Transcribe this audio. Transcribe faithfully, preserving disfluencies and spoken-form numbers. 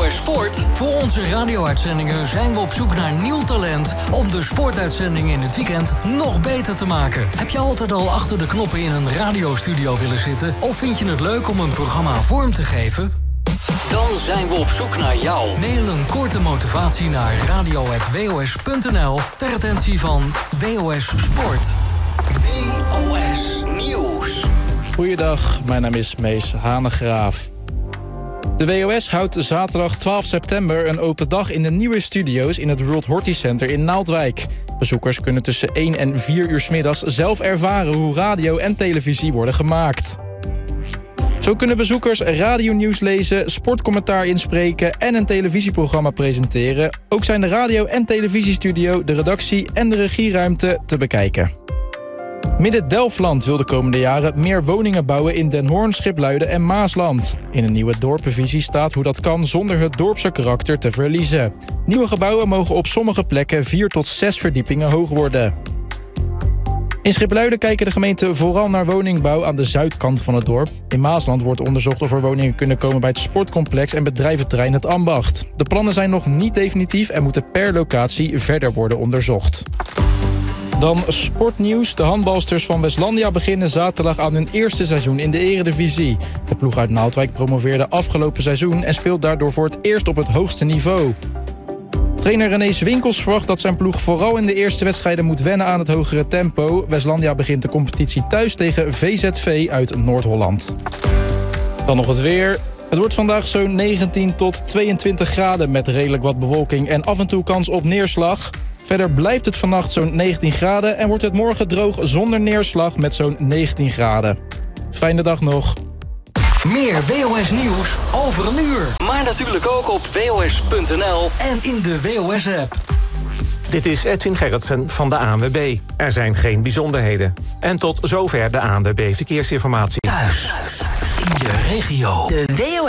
S Sport? Voor onze radio-uitzendingen zijn we op zoek naar nieuw talent om de sportuitzendingen in het weekend nog beter te maken. Heb je altijd al achter de knoppen in een radiostudio willen zitten? Of vind je het leuk om een programma vorm te geven? Dan zijn we op zoek naar jou. Mail een korte motivatie naar radio punt w o s punt n l ter attentie van W O S Sport. W O S Nieuws. Goeiedag, mijn naam is Mees Hanegraaf. De W O S houdt zaterdag twaalf september een open dag in de nieuwe studio's in het World Horti Center in Naaldwijk. Bezoekers kunnen tussen één en vier uur 's middags zelf ervaren hoe radio en televisie worden gemaakt. Zo kunnen bezoekers radionieuws lezen, sportcommentaar inspreken en een televisieprogramma presenteren. Ook zijn de radio- en televisiestudio, de redactie en de regieruimte te bekijken. Midden-Delfland wil de komende jaren meer woningen bouwen in Den Hoorn, Schipluiden en Maasland. In een nieuwe dorpsvisie staat hoe dat kan zonder het dorpse karakter te verliezen. Nieuwe gebouwen mogen op sommige plekken vier tot zes verdiepingen hoog worden. In Schipluiden kijken de gemeenten vooral naar woningbouw aan de zuidkant van het dorp. In Maasland wordt onderzocht of er woningen kunnen komen bij het sportcomplex en bedrijventerrein Het Ambacht. De plannen zijn nog niet definitief en moeten per locatie verder worden onderzocht. Dan sportnieuws. De handbalsters van Westlandia beginnen zaterdag aan hun eerste seizoen in de Eredivisie. De ploeg uit Naaldwijk promoveerde afgelopen seizoen en speelt daardoor voor het eerst op het hoogste niveau. Trainer René Winkels verwacht dat zijn ploeg vooral in de eerste wedstrijden moet wennen aan het hogere tempo. Westlandia begint de competitie thuis tegen V Z V uit Noord-Holland. Dan nog het weer. Het wordt vandaag zo'n negentien tot tweeëntwintig graden met redelijk wat bewolking en af en toe kans op neerslag. Verder blijft het vannacht zo'n negentien graden en wordt het morgen droog zonder neerslag met zo'n negentien graden. Fijne dag nog. Meer W O S nieuws over een uur. Maar natuurlijk ook op W O S punt n l en in de W O S-app. Dit is Edwin Gerritsen van de A N W B. Er zijn geen bijzonderheden. En tot zover de A N W B Verkeersinformatie. Thuis, in je regio. De W O